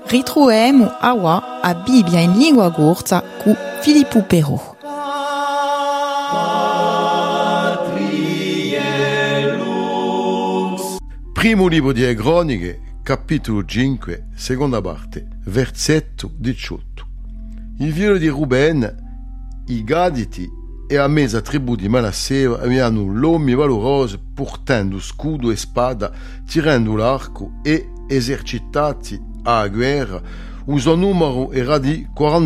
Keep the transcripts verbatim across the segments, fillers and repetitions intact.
Ritroviamo aua a Bibbia in lingua gorza cu Filippo Però. Primo libro di Croniche, capitolo cinque, seconda parte, versetto diciotto. I figlio di Ruben, i Gaditi e a mezza tribù di Manasseo avevano uomini valorosi portando scudo e spada, tirando l'arco e esercitati a guerra. Il suo numero era di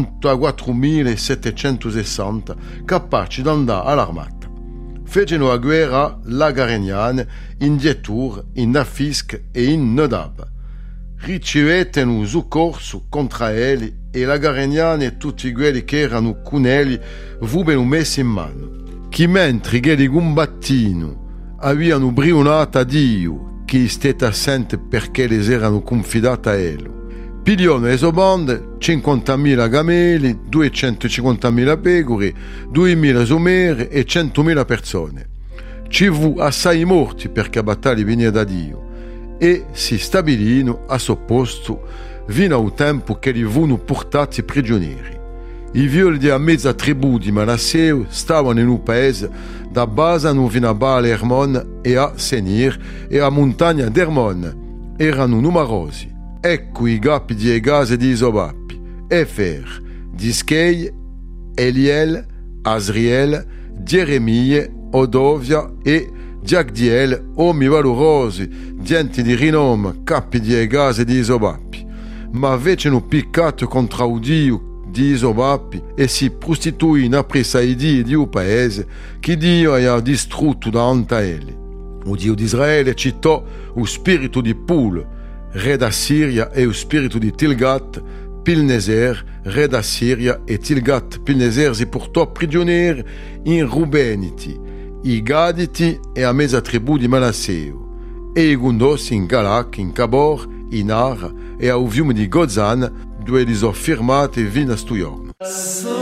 quarantaquattromilasettecentosessanta, capaci di andare all'armata. Fecero a guerra la Garegnane in Dietur, in Nafisc e in Nodab. Ricevettero soccorso contro elli e la Garegnane e tutti quelli che erano con elli furono messi in mano. Chi mentre quelli combattino avevano brionato a Dio, che stette assente perché les erano confidati a ello. Pigliano le sue bande, cinquantamila cameli, duecentocinquantamila pecore, duemila somere e centomila persone. Ci fu assai morti perché la battaglia veniva da Dio e si stabilirono a suo posto fino al tempo che li furono portati prigionieri. I figlioli della mezza tribù di Manasseo stavano in un paese da Basano fino a Baal Hermon e a Senir e a montagna d'Hermon. Erano numerosi. Ecco i capi di Egas e di Isobappi, Efer, Dischei, Eliel, Asriel, Geremie, Odovia e Diagdiel, uomini valorosi, gente di rinome, capi di Egas e di Isobappi. Ma avevano piccato contro Dio di Isobappi e si prostituirono appresso ai Dio di un paese che Dio aveva distrutto davanti a elli. O Dio di Israele citò lo spirito di Pul, re da Siria, e lo spirito di Tilgat Pilneser, re da Siria, e Tilgat Pilneser si portò prigionieri in Rubeniti, i Gaditi e a mezza tribù di Manasseo, e i Gundosi in Galak, in Cabor, in Ar e a fiume di Gozan, dove li sono firmati fino a sto giorno.